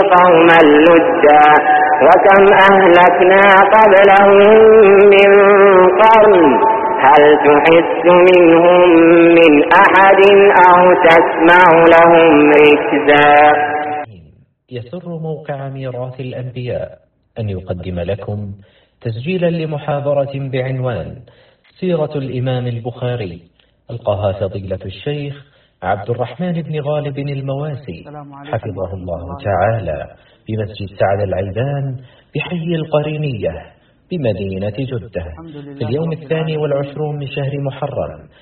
قوما لدا وكم أهلكنا قبلهم من قرن هل تحس منهم من أحد أو تسمع لهم ركزا. يسر موقع ميراث الأنبياء أن يقدم لكم تسجيلا لمحاضرة بعنوان سيرة الإمام البخاري ألقاها فضيلة الشيخ عبد الرحمن بن غالب المواسي حفظه الله تعالى بمسجد سعد العيدان بحي القرينية بمدينة جدة في اليوم 22 من شهر محرم